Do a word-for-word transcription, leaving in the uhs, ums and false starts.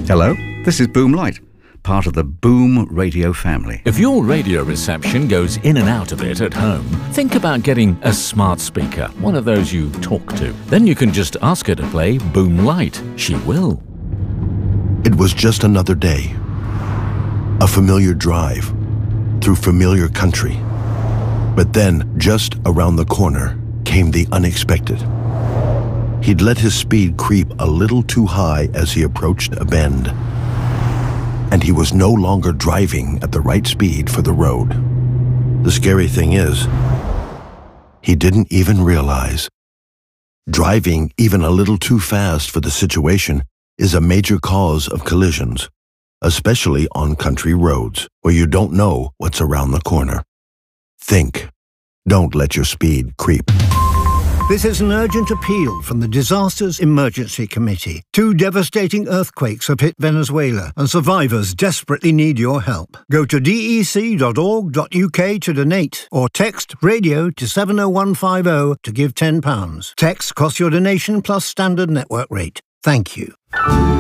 Hello, this is Boom Light, part of the Boom Radio family. If your radio reception goes in and out a bit at home, think about getting a smart speaker, one of those you talk to. Then you can just ask her to play Boom Light. She will. It was just another day. A familiar drive through familiar country. But then, just around the corner, came the unexpected. He'd let his speed creep a little too high as he approached a bend. And he was no longer driving at the right speed for the road. The scary thing is, he didn't even realize. Driving even a little too fast for the situation is a major cause of collisions, especially on country roads where you don't know what's around the corner. Think. Don't let your speed creep. This is an urgent appeal from the Disasters Emergency Committee. Two devastating earthquakes have hit Venezuela, and survivors desperately need your help. Go to d e c dot org dot u k to donate, or text radio to seven oh one five oh to give ten pounds. Text costs your donation plus standard network rate. Thank you.